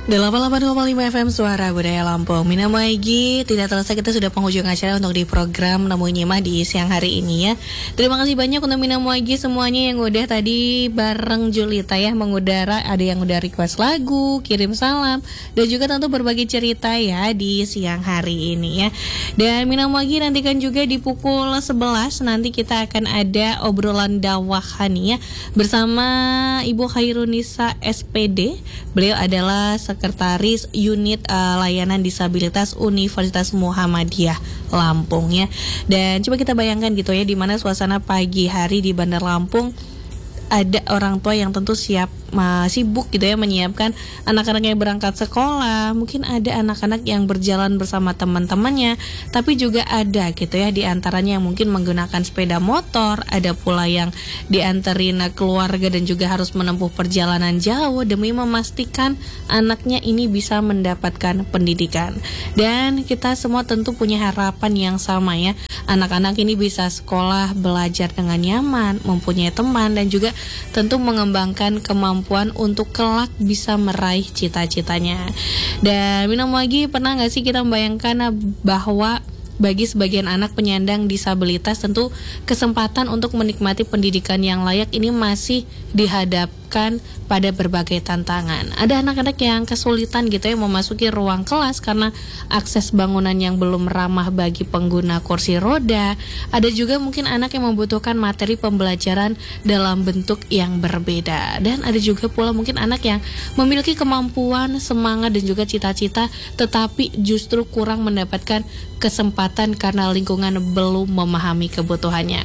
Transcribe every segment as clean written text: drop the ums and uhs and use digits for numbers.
88,5 FM Suara Budaya Lampung. Mina Maigi, tidak terasa kita sudah penghujung acara untuk di program Nemu Nyimah di siang hari ini ya. Terima kasih banyak untuk Mina Maigi semuanya yang udah tadi bareng Julita ya mengudara. Ada yang udah request lagu, kirim salam, dan juga tentu berbagi cerita ya di siang hari ini ya. Dan Mina Maigi nantikan juga di pukul 11 nanti kita akan ada obrolan dawahan ya bersama Ibu Khairunisa SPD. Beliau adalah Sekretaris Unit Layanan Disabilitas Universitas Muhammadiyah Lampung ya. Dan coba kita bayangkan gitu ya, di mana suasana pagi hari di Bandar Lampung ada orang tua yang tentu sibuk gitu ya menyiapkan anak-anaknya berangkat sekolah. Mungkin ada anak-anak yang berjalan bersama teman-temannya, tapi juga ada gitu ya di antaranya yang mungkin menggunakan sepeda motor, ada pula yang dianterin keluarga dan juga harus menempuh perjalanan jauh demi memastikan anaknya ini bisa mendapatkan pendidikan. Dan kita semua tentu punya harapan yang sama ya, anak-anak ini bisa sekolah, belajar dengan nyaman, mempunyai teman, dan juga tentu mengembangkan kemampuan untuk kelak bisa meraih cita-citanya. Dan Mina lagi pernah gak sih kita membayangkan bahwa bagi sebagian anak penyandang disabilitas tentu kesempatan untuk menikmati pendidikan yang layak ini masih dihadapkan pada berbagai tantangan. Ada anak-anak yang kesulitan gitu ya memasuki ruang kelas karena akses bangunan yang belum ramah bagi pengguna kursi roda. Ada juga mungkin anak yang membutuhkan materi pembelajaran dalam bentuk yang berbeda. Dan ada juga pula mungkin anak yang memiliki kemampuan, semangat dan juga cita-cita tetapi justru kurang mendapatkan kesempatan karena lingkungan belum memahami kebutuhannya.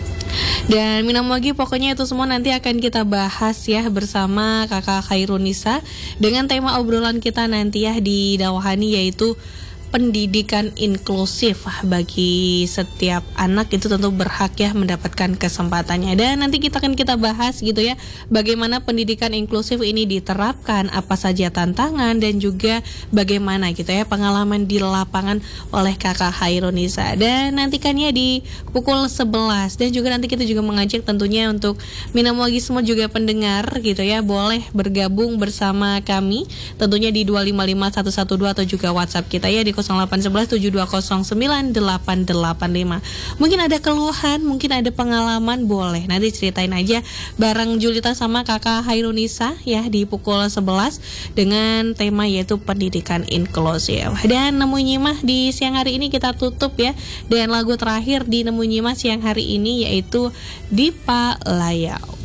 Dan Mina lagi pokoknya itu semua nanti akan kita bahas ya bersama Kakak Khairunisa dengan tema obrolan kita nanti ya di Dawahani, yaitu pendidikan inklusif bagi setiap anak itu tentu berhak ya mendapatkan kesempatannya. Dan nanti kita bahas gitu ya bagaimana pendidikan inklusif ini diterapkan, apa saja tantangan dan juga bagaimana gitu ya pengalaman di lapangan oleh Kakak Khairunisa. Dan nantikannya di pukul 11 dan juga nanti kita juga mengajak tentunya untuk Minamogi semua juga pendengar gitu ya boleh bergabung bersama kami tentunya di 255112 atau juga WhatsApp kita ya di 0811-7209-885. Mungkin ada keluhan, mungkin ada pengalaman, boleh nanti ceritain aja bareng Julita sama Kakak Khairunisa ya di pukul 11 dengan tema yaitu pendidikan inklusif. Dan Nemu Nyimah di siang hari ini kita tutup ya dan lagu terakhir di Nemu Nyimah siang hari ini yaitu Dipa Layau.